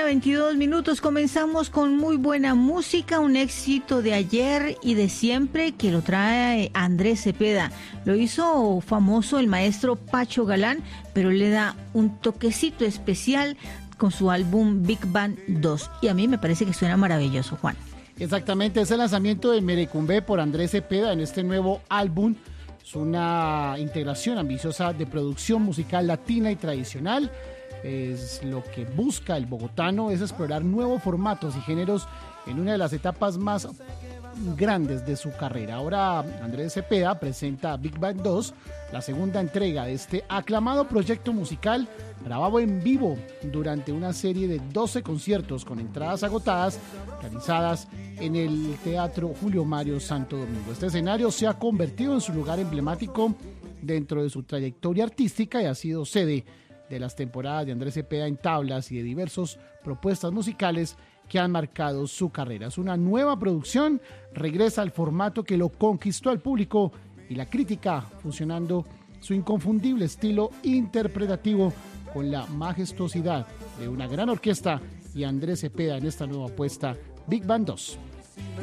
1:22. Comenzamos con muy buena música, un éxito de ayer y de siempre que lo trae Andrés Cepeda. Lo hizo famoso el maestro Pacho Galán, pero le da un toquecito especial con su álbum Big Band 2. Y a mí me parece que suena maravilloso, Juan. Exactamente, es el lanzamiento de Merecumbe por Andrés Cepeda en este nuevo álbum. Es una integración ambiciosa de producción musical latina y tradicional. Es lo que busca el bogotano, es explorar nuevos formatos y géneros en una de las etapas más grandes de su carrera. Ahora Andrés Cepeda presenta Big Band 2, la segunda entrega de este aclamado proyecto musical grabado en vivo durante una serie de 12 conciertos con entradas agotadas realizadas en el Teatro Julio Mario Santo Domingo. Este escenario se ha convertido en su lugar emblemático dentro de su trayectoria artística y ha sido sede de las temporadas de Andrés Cepeda en tablas y de diversas propuestas musicales que han marcado su carrera. Es una nueva producción, regresa al formato que lo conquistó al público y la crítica, fusionando su inconfundible estilo interpretativo con la majestuosidad de una gran orquesta y Andrés Cepeda en esta nueva apuesta Big Band 2.